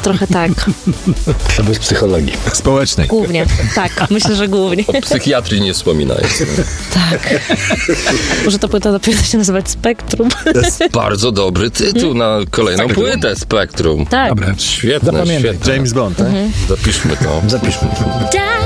trochę tak. To bez psychologii. Społecznej. Głównie. Tak, myślę, że głównie. O psychiatrii nie wspominaj. Tak. Może ta płyta dopiero się nazywać Spektrum. To jest bardzo dobry tytuł na kolejną płytę, Spektrum. Tak. Dobra. Świetne, Zapamiętaj. świetne. James Bond, tak? Zapiszmy to.